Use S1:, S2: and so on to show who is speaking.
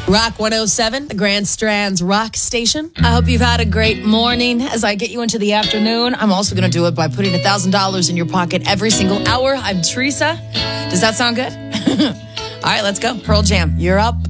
S1: Rock 107, the Grand Strand's Rock Station. I hope you've had a great morning. As I get you into the afternoon, I'm also going to do it by putting $1,000 in your pocket every single hour. I'm Teresa. Does that sound good? All right, let's go. Pearl Jam, you're up.